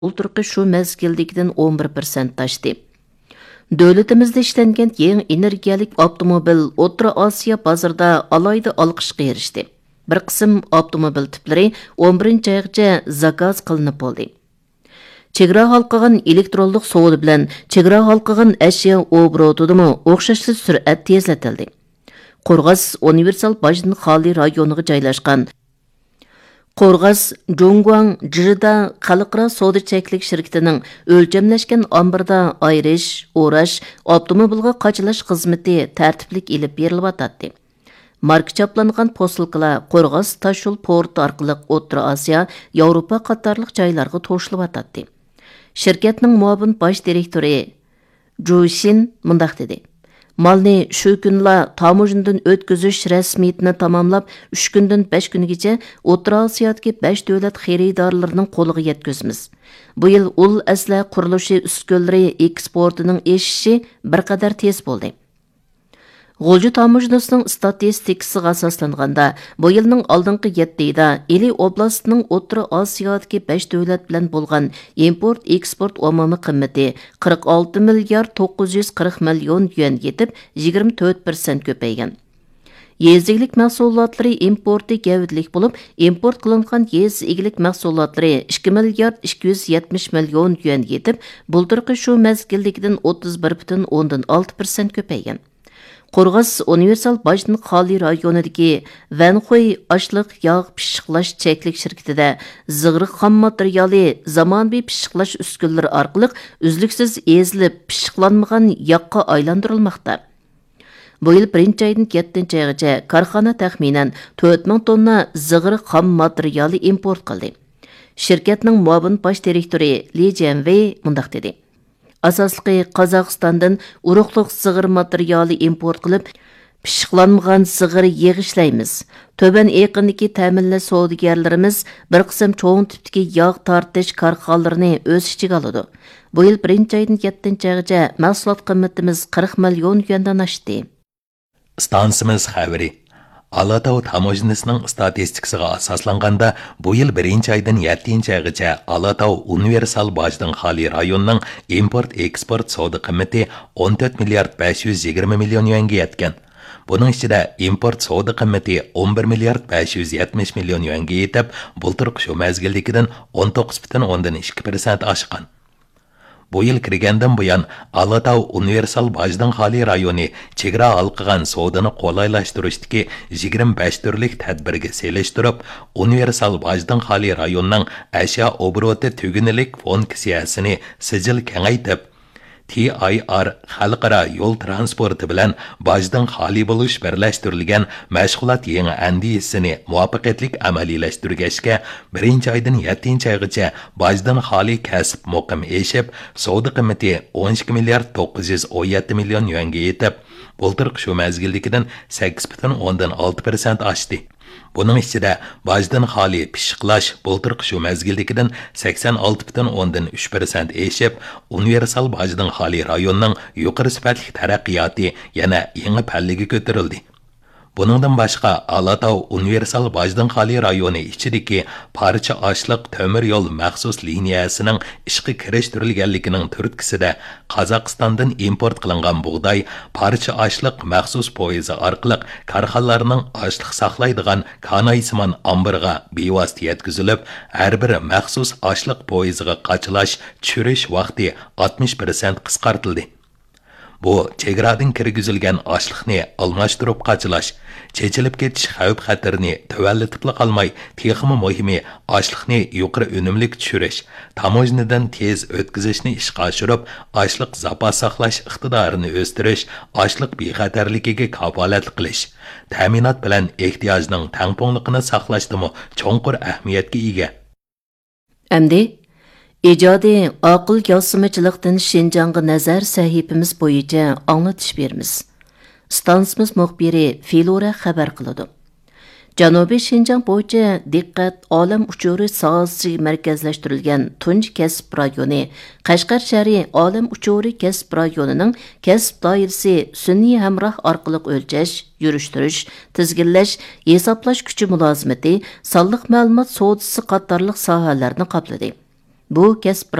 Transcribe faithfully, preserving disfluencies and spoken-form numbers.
Ултырқы шу мәзгилдегіден он bir процент ташды. Dövlətimizdə işlənən yeni energiyalik avtomobil O'rta Osiyo bozorida alayda alqışqa erishdi. Bir qism avtomobil tiplari on birinchi oygacha zakaz qilinib bo'ldi. Chegara halqagan elektronlik savdo bilan chegara halqagan ashyo obrotidimi o'xshashli sur'at tezlatildi. Qo'rg'as universal bajdin xoli rayoniga joylashgan Qo'rg'as Jongguang Jirda xalqaro savdo cheklik shirkatining o'lchamlashgan omborda ayrish, o'rash, avtomobilga qachilash xizmati tartiblik ilib berilyotdi. Marka chaplangan posilkalar Qo'rg'as tashul porti orqali O'rta Osiyo, Yevropa qatorliq joylarga to'shilyotdi. Shirkatning muavin bosh direktori Jushin mundaq dedi: Malni shu kunla tamojindan o'tkazish rasmiyatini tamamlab uch kundan besh kungacha O'rta Osiyodagi besh davlat xaridorlarining qo'liga yetkazamiz. Bu yil ul asla qurilishi uskunlari eksportining eshishi bir qadar tez bo'ldi. G'o'ji tamojinasining statistikasiga asoslanganda, bu yilning oldingi yetti oyida Ili oblastining O'rta Osiyodagi besh davlat bilan bo'lgan import-eksport umumiy qiymati qirq olti milliard to'qqiz yuz qirq million yuan yetib yigirma to'rt procent ko'paygan. Yeziglik mahsulotlari importi gavdlik bo'lib, import qilingan yez egilik mahsulotlari ikki milliard ikki yuz yetmish million yuan yetib, bultirqi shu mazgildagidan o'ttiz bir butun o'ndan olti procent ko'paygan. Qo'rg'as universal bajdin xoli rayonidagi Vanxuy ashliq yog' pishiqlash cheklik shirkatida zig'iriq xom materiali zamonaviy pishiqlash uskunlari orqali uzluksiz ezilib pishiqlanmagan yog'ga aylantirilmoqda. Bu yil birinchi oydan yettinchi oygacha korxona taxminan to'rt ming tonna zig'iriq xom materiali import qildi. Shirkatning muavin bosh direktori Li Jianwei mundaq dedi: Asosliqi Qozog'istondan urug'liq sig'ir materiali import qilib, pishiqlanmagan sig'ir yig'ishlaymiz. Töban yaqindagi ta'minlash savdogarlarimiz bir qism cho'ng tipdagi yog' tortish korxonalarini o'z ichiga oladi. Bu yil birinchi oydan yettinchi oygacha mahsulot qiymatimiz qirq million yuandan oshdi. Stansimiz xabari Alatau tamojinasining statistikasiga asoslanganda, bu yil birinchi oydan yettinchi oygacha Alatau universal bajdin xoli rayonining import-eksport savdo qiymati o'n to'rt milliard besh yuz yigirma million yuanga yetgan. Buning ichida import savdo qiymati o'n bir milliard besh yuz yetmish million yuanga yetib, bultirq shu mazgildagidan o'n to'qqiz butun o'ndan ikki procent oshgan. Bu yil kirgandan buyon Alatau universal bajdin xoli rayoni chegara halqagan savdoni qo'llaylashtirishdagi yigirma besh turlik tadbirga selishtirib, universal bajdin xoli rayonining ashyo obroti tugunilik funksiyasini sijil kengaytib, T I R xalqaro yo'l transporti bilan bajdin xoli bo'lish birlashtirilgan mashg'ulot yangi andisini muvaffaqiyatli amaliylashtirgachga birinchi oydan yettinchi oygacha bajdin xoli kasb muqim eshib, savdo qiymati o'n ikki milliard to'qqiz yuz o'n yetti million yuanga yetib, bultirq shu mazgildagidan sakkiz butun o'ndan olti procent oshdi. Buning ichida bajdin xoli pishiqlash bultirq shu mazgildagidan sakson olti butun o'ndan uch procent eshib, universal bajdin xoli rayonining yuqori sifatli taraqqiyoti yana yangi pallaga ko'tarildi. Buningdan boshqa Alatau universal bajdin xoli rayoni ichidagi parcha ashliq temir yo'l maxsus liniyasining ishga kirishtirilganligining turtkisida Qozog'istondan import qilingan bug'doy parcha ashliq maxsus poyezi orqali korxonalarning ashliq saqlaydigan kanaysimon omborga bevosita yetkazilib, har bir maxsus ashliq poyeziga qachilash tushirish vaqti oltmish procent qisqartildi. Bu chegaradan kirgizilgan ashliqni almashtirib qachilash, chechilib ketish xavf-xatarini tavallatib qolmay, texmi muhimi ashliqni yuqori unumlik tushirish, tamojinadan tez o'tkazishni ishga oshirib, ashliq zapas saqlash iqtidorini o'stirish, ashliq bexatarligiga kafolat qilish, ta'minot bilan ehtiyojning tangpongliqini saqlashdimi cho'nqur ahamiyatga ega. Endi İcadi aqıl yasımıçılıqdan Şinjanğa nazar sahifimiz boyunca anlatış berimiz. Stansimiz muxbiri Filora xabar qiladi. Janubiy Şinjan bo'yicha diqqat olam uchuri sohasi markazlashtirilgan tunji kasb rayoni, Qashqar shahri olam uchuri kasb rayonining kasb doirasi sun'iy hamroh orqali o'lchash, yurishtirish, tizginlash, hisoblash kuchi mulozimati, sonliq ma'lumot savdosi qatorliq sohalarni qopladi. Bu kasb